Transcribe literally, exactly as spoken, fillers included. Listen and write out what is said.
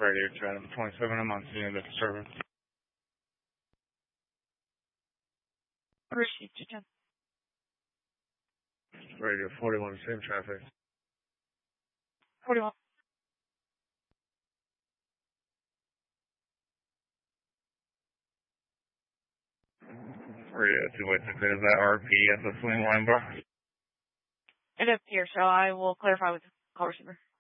Radio Chatham, twenty-seven a month, unit of service. Received, Jim. Radio forty-one, same traffic. forty-one. Radio two way six eight, is that R P at the swing line bar? It appears so. I will clarify with the call receiver.